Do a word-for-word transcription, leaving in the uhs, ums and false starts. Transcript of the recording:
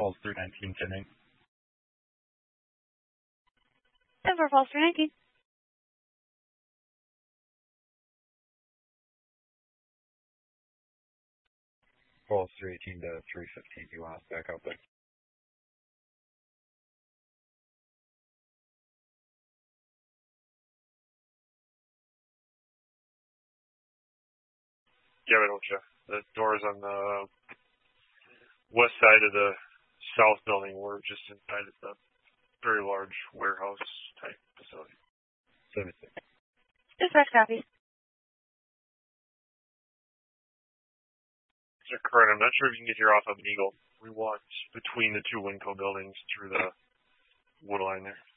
Falls three nineteen, ten eight. Denver Falls three nineteen. Falls three eighteen to three fifteen. You want us back out there? Yeah, we don't, Jeff. The door's on the west side of the south building. We're just inside of the very large warehouse type facility. seventy-six. Dispatch copy. Sir Kurt, I'm not sure if you can get here off of an Eagle. We walked between the two Winco buildings through the wood line there.